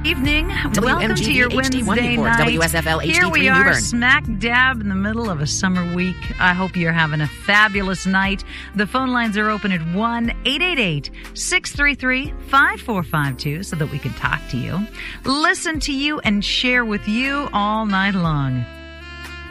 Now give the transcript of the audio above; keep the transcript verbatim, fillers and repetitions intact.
Evening. Welcome to your Wednesday night. W S F L H D Here we three are, Newbern. smack dab in the middle of a summer week. I hope you're having a fabulous night. The phone lines are open at one eight eight eight, six three three, five four five two so that we can talk to you, listen to you, and share with you all night long.